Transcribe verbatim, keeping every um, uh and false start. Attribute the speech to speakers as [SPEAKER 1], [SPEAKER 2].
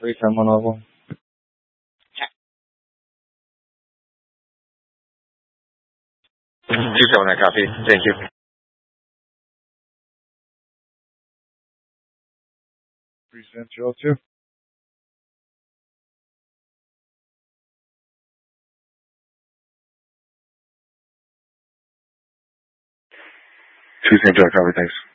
[SPEAKER 1] three ten one oh one.
[SPEAKER 2] Two seven nine copy. Thank you.
[SPEAKER 1] Present zero two.
[SPEAKER 2] Two Saint Joe copy. Thanks.